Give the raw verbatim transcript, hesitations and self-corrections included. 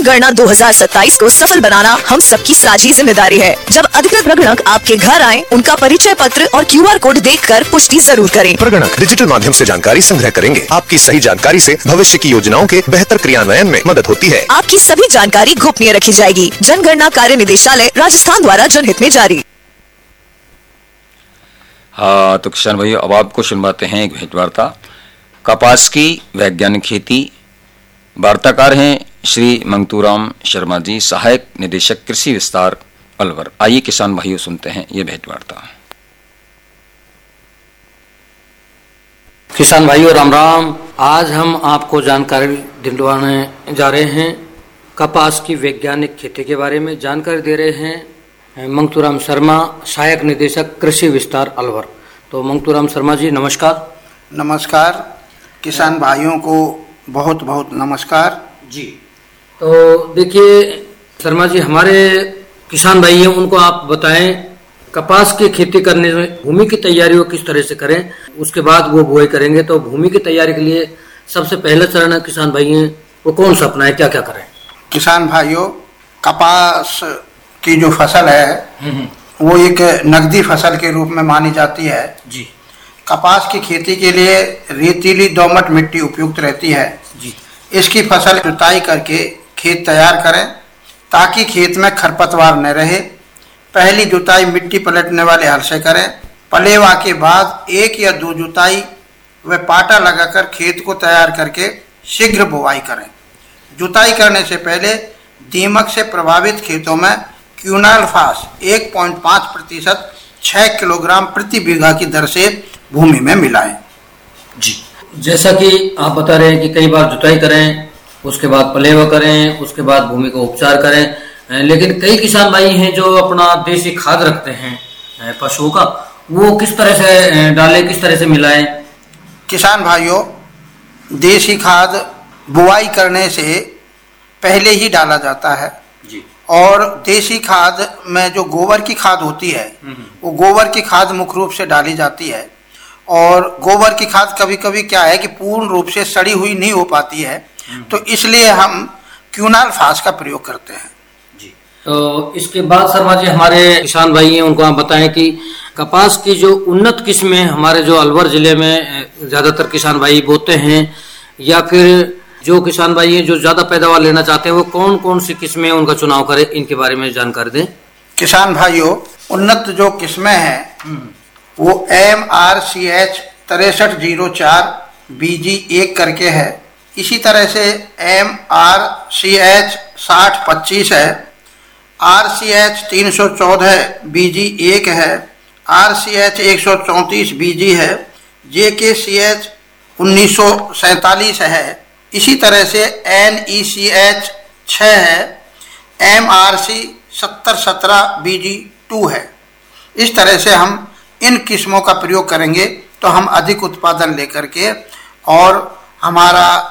जनगणना दो हज़ार सत्ताईस को सफल बनाना हम सबकी साझी जिम्मेदारी है। जब अधिकृत प्रगणक आपके घर आए, उनका परिचय पत्र और क्यू आर कोड देखकर पुष्टि जरूर करें। प्रगणक डिजिटल माध्यम से जानकारी संग्रह करेंगे। आपकी सही जानकारी से भविष्य की योजनाओं के बेहतर क्रियान्वयन में मदद होती है। आपकी सभी जानकारी गोपनीय रखी जाएगी। जनगणना कार्य निदेशालय राजस्थान द्वारा जनहित में जारी। हाँ तो किसान भाई, अब आपको सुनवाते हैं एक भेंट वार्ता कपास की वैज्ञानिक खेती। वार्ताकार हैं श्री मंगतूराम शर्मा जी, सहायक निदेशक कृषि विस्तार अलवर। आइए किसान भाइयों सुनते हैं ये भेंट वार्ता। किसान भाइयों राम राम। आज हम आपको जानकारी दिलवाने जा रहे हैं कपास की वैज्ञानिक खेती के बारे में। जानकारी दे रहे हैं मंगतूराम शर्मा, सहायक निदेशक कृषि विस्तार अलवर। तो मंगतूराम शर्मा जी नमस्कार। नमस्कार किसान भाइयों को बहुत बहुत नमस्कार जी। तो देखिए शर्मा जी, हमारे किसान भाई हैं उनको आप बताएं कपास की खेती करने में भूमि की तैयारी वो किस तरह से करें, उसके बाद वो बुआई करेंगे। तो भूमि की तैयारी के लिए सबसे पहला चरण किसान भाई हैं वो कौन सा अपनाएं, क्या क्या करें? किसान भाइयों, कपास की जो फसल है वो एक नकदी फसल के रूप में मानी जाती है जी। कपास की खेती के लिए रेतीली दोमट मिट्टी उपयुक्त रहती है जी। इसकी फसल जुताई करके खेत तैयार करें ताकि खेत में खरपतवार न रहे। पहली जुताई मिट्टी पलटने वाले हल से करें। पलेवा के बाद एक या दो जुताई व पाटा लगाकर खेत को तैयार करके शीघ्र बुआई करें। जुताई करने से पहले दीमक से प्रभावित खेतों में क्यूनाल्फास एक पॉइंट पाँच प्रतिशत छः किलोग्राम प्रति बीघा की दर से भूमि में मिलाएं जी। जैसा कि आप बता रहे हैं कि कई बार जुताई करें, उसके बाद पलेवा करें, उसके बाद भूमि को उपचार करें, लेकिन कई किसान भाई हैं जो अपना देसी खाद रखते हैं पशुओं का, वो किस तरह से डालें, किस तरह से मिलाएं? किसान भाइयों, देसी खाद बुआई करने से पहले ही डाला जाता है जी। और देसी खाद में जो गोबर की खाद होती है वो गोबर की खाद मुख्य रूप से डाली जाती है। और गोबर की खाद कभी कभी क्या है कि पूर्ण रूप से सड़ी हुई नहीं हो पाती है, तो इसलिए हम क्यूनाल्फास का प्रयोग करते हैं जी। तो इसके बाद शर्मा जी, हमारे किसान भाई हैं उनको आप बताएं कि कपास की जो उन्नत किस्में हमारे जो अलवर जिले में ज़्यादातर किसान भाई बोते हैं, या फिर जो किसान भाई हैं जो ज़्यादा पैदावार लेना चाहते हैं, वो कौन कौन सी किस्में उनका चुनाव करें, इनके बारे में जानकारी दें। किसान भाइयों, उन्नत जो किस्में हैं वो एम आर सी एच तिरसठ जीरो चार बीजी एक करके है। इसी तरह से एम आर सी एच साठ पच्चीस है, आर सी एच तीन सौ चौदह बीजी एक है, आर सी एच एक सौ चौंतीस बीजी है, जे के सी एच उन्नीस सौ सैंतालीस है। इसी तरह से एन ई सी एच छः है, एम आर सी सत्तर सत्रह बीजी टू है। इस तरह से हम इन किस्मों का प्रयोग करेंगे तो हम अधिक उत्पादन लेकर के और हमारा